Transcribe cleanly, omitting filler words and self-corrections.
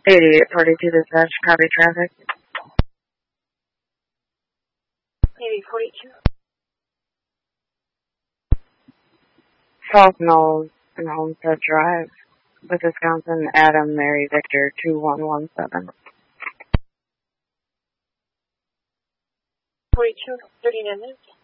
8842 dispatch, copy traffic. 8842. South Knowles and Homestead Drive, with Wisconsin, Adam, Mary, Victor, 2117. 42, 39 minutes.